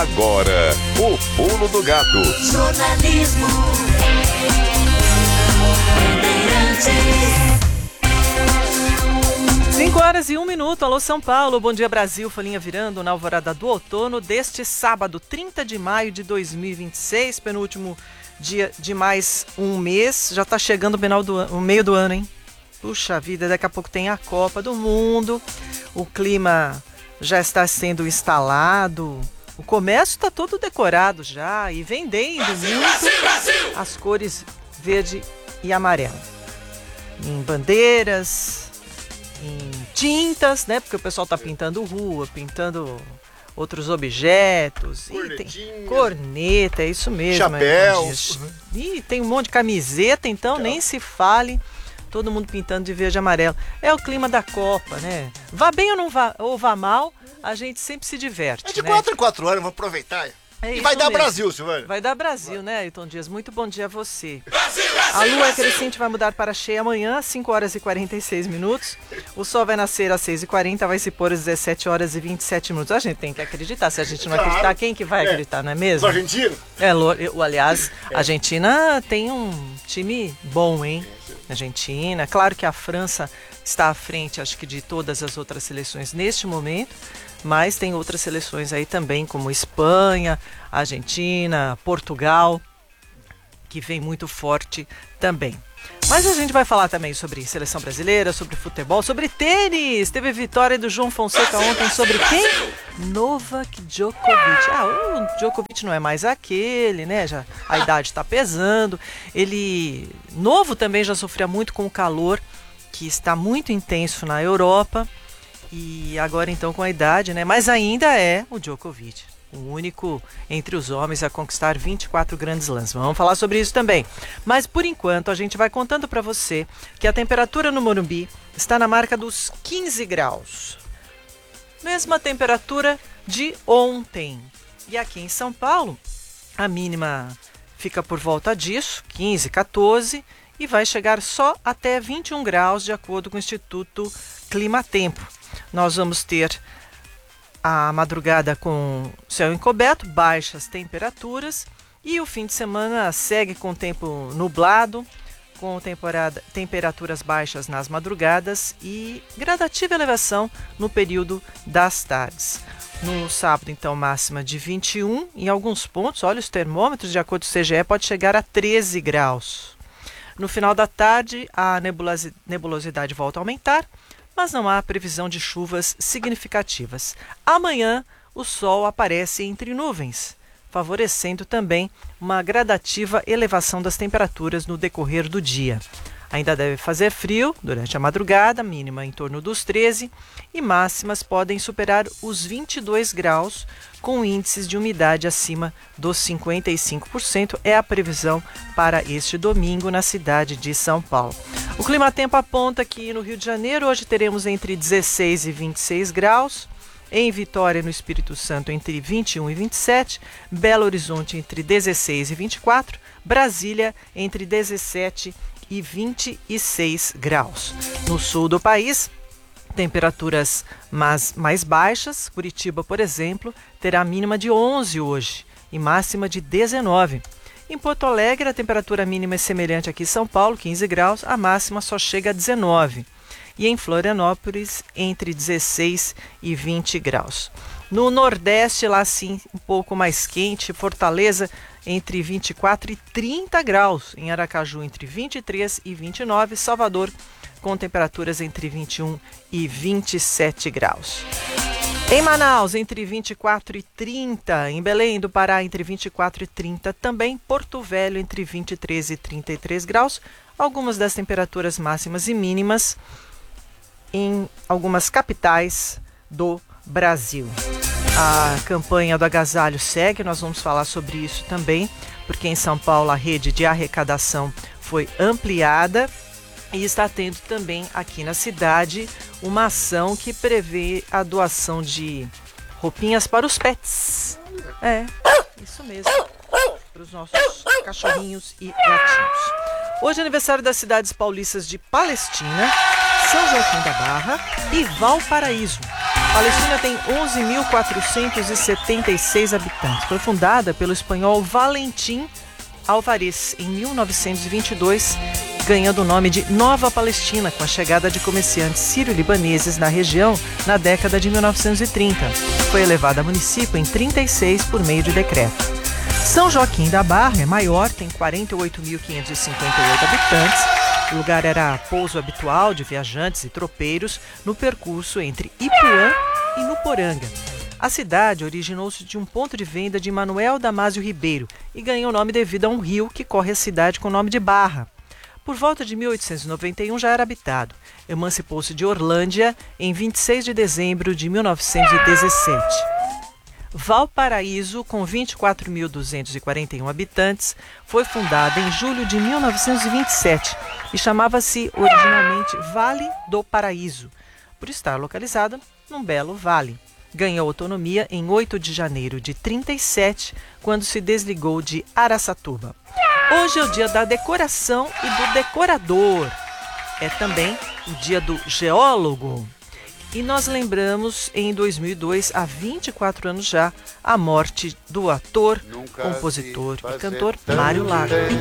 Agora, o Pulo do Gato. Jornalismo. 5h01. Alô, São Paulo. Bom dia, Brasil. Folhinha virando na alvorada do outono deste sábado, 30 de maio de 2026, penúltimo dia de mais um mês. Já tá chegando o meio do ano, hein? Puxa vida, daqui a pouco tem a Copa do Mundo. O clima já está sendo instalado. O comércio está todo decorado já e vendendo muito as cores verde e amarelo. Em bandeiras, em tintas, né? Porque o pessoal está pintando rua, pintando outros objetos. Corneta, é isso mesmo. Chapéus. E tem um monte de camiseta, então nem se fale. Todo mundo pintando de verde e amarelo. É o clima da Copa, né? Vá bem ou vá mal, a gente sempre se diverte. É de né? 4 em 4 anos, vamos aproveitar. É e vai dar mesmo. Brasil, Silvânia. Vai dar Brasil, né, Ailton Dias? Muito bom dia a você. A lua crescente vai mudar para cheia amanhã, 5h46. O sol vai nascer às 6h40, vai se pôr às 17h27. A gente tem que acreditar. Se a gente não acreditar, quem que vai acreditar, não é mesmo? Os argentinos? Aliás, a Argentina tem um time bom, hein? Argentina. Claro que a França está à frente, acho que de todas as outras seleções neste momento, mas tem outras seleções aí também, como Espanha, Argentina, Portugal, que vem muito forte também. Mas a gente vai falar também sobre seleção brasileira, sobre futebol, sobre tênis. Teve vitória do João Fonseca ontem sobre quem? Novak Djokovic. O Djokovic não é mais aquele, né? Já a idade está pesando. Ele, novo também, já sofria muito com o calor, que está muito intenso na Europa. E agora então com a idade, né? Mas ainda é o Djokovic, o único entre os homens a conquistar 24 grandes slams. Vamos falar sobre isso também. Mas por enquanto a gente vai contando para você que a temperatura no Morumbi está na marca dos 15 graus. Mesma temperatura de ontem. E aqui em São Paulo, a mínima fica por volta disso, 15, 14, e vai chegar só até 21 graus, de acordo com o Instituto Climatempo. Nós vamos ter a madrugada com céu encoberto, baixas temperaturas, e o fim de semana segue com tempo nublado, com temperaturas baixas nas madrugadas e gradativa elevação no período das tardes. No sábado, então, máxima de 21, em alguns pontos, olha os termômetros, de acordo com o CGE, pode chegar a 13 graus. No final da tarde, a nebulosidade volta a aumentar, mas não há previsão de chuvas significativas. Amanhã, o sol aparece entre nuvens, favorecendo também uma gradativa elevação das temperaturas no decorrer do dia. Ainda deve fazer frio durante a madrugada, mínima em torno dos 13, e máximas podem superar os 22 graus, com índices de umidade acima dos 55%, é a previsão para este domingo na cidade de São Paulo. O Climatempo aponta que no Rio de Janeiro hoje teremos entre 16 e 26 graus, em Vitória, no Espírito Santo, entre 21 e 27, Belo Horizonte entre 16 e 24, Brasília entre 17 e 26 graus. No sul do país, temperaturas mais baixas. Curitiba, por exemplo, terá mínima de 11 hoje e máxima de 19. Em Porto Alegre, a temperatura mínima é semelhante aqui em São Paulo, 15 graus, a máxima só chega a 19. E em Florianópolis, entre 16 e 20 graus. No Nordeste, lá sim, um pouco mais quente, Fortaleza entre 24 e 30 graus, em Aracaju entre 23 e 29, Salvador com temperaturas entre 21 e 27 graus. Em Manaus, entre 24 e 30, em Belém do Pará, entre 24 e 30, também Porto Velho, entre 23 e 33 graus, algumas das temperaturas máximas e mínimas em algumas capitais do Brasil. A campanha do agasalho segue, nós vamos falar sobre isso também, porque em São Paulo a rede de arrecadação foi ampliada e está tendo também aqui na cidade uma ação que prevê a doação de roupinhas para os pets. É, isso mesmo, para os nossos cachorrinhos e gatinhos. Hoje é aniversário das cidades paulistas de Palestina, São Joaquim da Barra e Valparaíso. Palestina tem 11.476 habitantes. Foi fundada pelo espanhol Valentim Álvarez em 1922, ganhando o nome de Nova Palestina com a chegada de comerciantes sírio-libaneses na região na década de 1930. Foi elevada a município em 36 por meio de decreto. São Joaquim da Barra é maior, tem 48.558 habitantes. O lugar era pouso habitual de viajantes e tropeiros no percurso entre Ipuã e Nuporanga. A cidade originou-se de um ponto de venda de Manuel Damásio Ribeiro e ganhou o nome devido a um rio que corre a cidade com o nome de Barra. Por volta de 1891 já era habitado. Emancipou-se de Orlândia em 26 de dezembro de 1917. Valparaíso, com 24.241 habitantes, foi fundada em julho de 1927 e chamava-se originalmente Vale do Paraíso, por estar localizada num belo vale. Ganhou autonomia em 8 de janeiro de 37, quando se desligou de Araçatuba. Hoje é o dia da decoração e do decorador. É também o dia do geólogo. E nós lembramos, em 2002, há 24 anos já, a morte do ator, compositor e cantor Mário Lago.